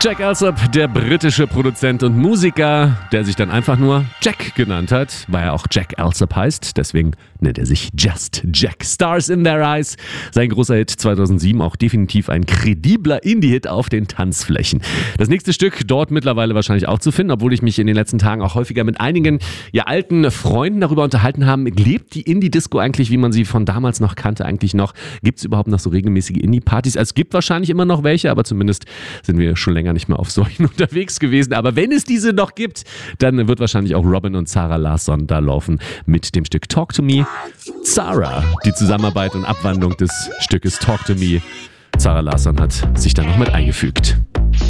Jack Alsop, der britische Produzent und Musiker, der sich dann einfach nur Jack genannt hat, weil er auch Jack Alsop heißt. Deswegen nennt er sich Just Jack. Stars in Their Eyes. Sein großer Hit 2007, auch definitiv ein kredibler Indie-Hit auf den Tanzflächen. Das nächste Stück dort mittlerweile wahrscheinlich auch zu finden, obwohl ich mich in den letzten Tagen auch häufiger mit einigen alten Freunden darüber unterhalten habe. Lebt die Indie-Disco eigentlich, wie man sie von damals noch kannte, eigentlich noch? Gibt es überhaupt noch so regelmäßige Indie-Partys? Es gibt wahrscheinlich immer noch welche, aber zumindest sind wir schon länger nicht mehr auf solchen unterwegs gewesen. Aber wenn es diese noch gibt, dann wird wahrscheinlich auch Robin und Zara Larsson da laufen mit dem Stück Talk to Me. Zara, die Zusammenarbeit und Abwandlung des Stückes Talk to Me. Zara Larsson hat sich da noch mit eingefügt.